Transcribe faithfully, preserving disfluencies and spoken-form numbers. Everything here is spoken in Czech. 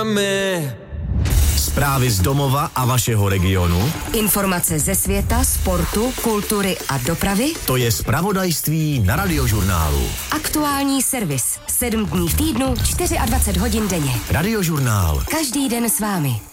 Zprávy z domova a vašeho regionu. Informace ze světa, sportu, kultury a dopravy. To je zpravodajství na Radiožurnálu. Aktuální servis. Sedm dní v týdnu, dvacet čtyři hodin denně. Radiožurnál. Každý den s vámi.